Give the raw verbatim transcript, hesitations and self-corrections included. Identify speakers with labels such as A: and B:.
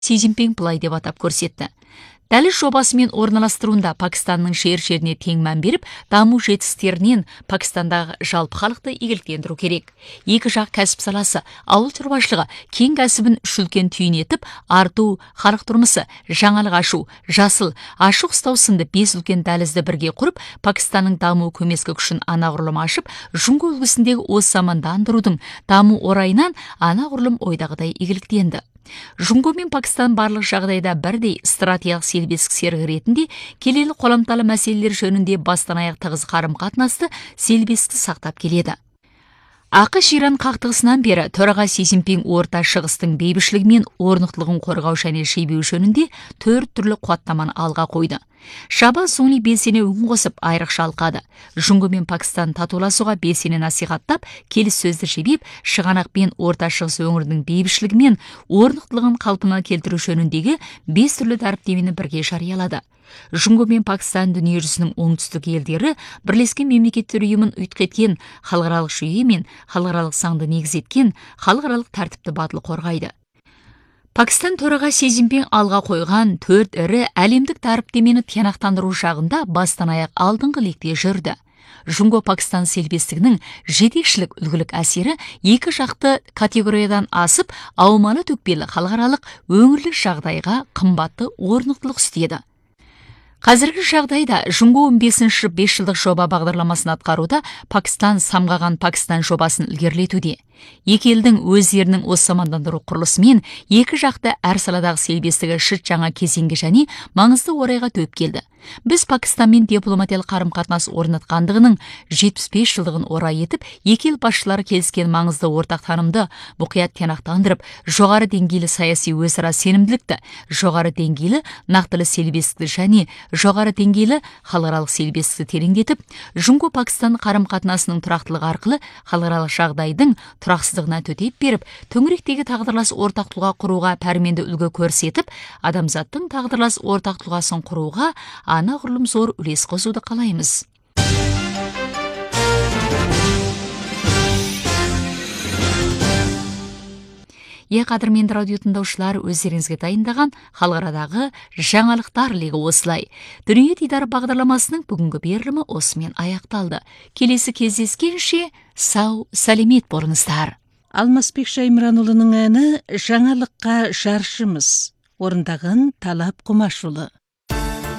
A: Си Цзиньпин былай деп атап көрсетті. Дәліз жобасымен орналастыруында Пакистанның шер-шеріне тең мән беріп, даму жетістіктерінен Пакистандағы жалпы халықты игіліктендіру керек. Екі жақ кәсіп саласы, ауыл шаруашылығы кен кәсібін үш үлкен түйін етіп, арту, халық тұрмысы, жаңалық ашу, жасыл, ашық ұстау сынды бес үлкен дәлізді бірге құрып, Пакистанның даму көмескі күшін анағұрлым ашып, жұңғы үлгісіндегі осы замандандырудың даму орайынан анағұрлым ойдағыдай игіліктенді. Жұңго мен Пакистан барлық жағдайда бірдей стратегиялық серіктестік серігі ретінде келелі қоламталы мәселелер жөнінде бастан аяқ тығыз қарым-қатынасты серіктестікті сақтап келеді. ақш-Иран қақтығысынан бері төраға Си Цзиньпин орта шығыстың бейбітшілігі мен орнықтылығын қорғау және шебеу жөнінде төрт түрлі қуаттаманы алға қойды. Шабаз Суни белсене үн қосып айрықша алқады. Жұңго мен Пакистан татуласуға белсене насихаттап, келіссөзді жебеп, шығанақ пен орта шығыс өңірінің бейбітшілігі мен орнықтылығын қалпына келтіру жөніндегі бес түрлі дәріптемені бірге жариялады. Жұңго мен Пакистан дүниежүзінің оңтүстік елдері Бірлескен Мемлекеттер ұйымын ұйытқы еткен халықаралық жүйе мен халықаралық заңды негіз еткен халықаралық тәртіпті батыл қорғайды. Пакистан төраға Си Цзиньпин алға қойған төрт ірі әлемдік дәріптемені тиянақтандыру жағында бастан аяқ алдыңғы лекте жүрді. Жұңго Пакистан серіктестігінің жетекшілік үлгілік әсері екі жақты категориядан асып, аумалы төкпелі халықаралық өңірлік жағдайға қымбатты орнықтылық үстеді. Қазіргі жағдайда Жұңго он бесінші бес жылдық жоба бағдарламасын атқаруда Пакистан самғаған Пакистан жобасын ілгерілетуде. Екі елдің өздерінің осы замандандыру құрылысымен екі жақты әр саладағы серіктестігі шыт жаңа кезеңге және маңызды орайға төп келді. Біз Пакистанмен дипломатиялық қарым-қатынас орнатқандығының жетпіс бес жылдығын орай етіп, екі ел басшылары келіскен маңызды ортақ танымды мұқият тиянақтандырып, жоғары деңгейлі саяси өзара сенімділікті, жоғары деңгейлі нақтылы серіктестікті және жоғары деңгейлі халықаралық серіктестікті тереңдетіп, Жұңго-Пакистан қарым-қатынасының тұрақтылығы арқылы халықаралық жағдайдың тұрақсыздығына төтеп беріп, төңіректегі тағдырлас ортақ тұлға құруға пәрменді үлгі көрсетіп, адамзаттың тағдырлас ортақ тұлғасын құруға анағұрлым зор үлес қосуды қалаймыз. Е қадірменді радио тыңдаушылар, өздеріңізге дайындаған халықарадағы жаңалықтар легі осылай. Дүние дидары бағдарламасының бүгінгі берілімі осымен аяқталды. Келесі кездескенше сау, сәлемет болыңыздар.
B: Алмасбек Шаймұранұлының әні «Жаңалыққа жаршымыз». Орындаған Талап Құмашұлы.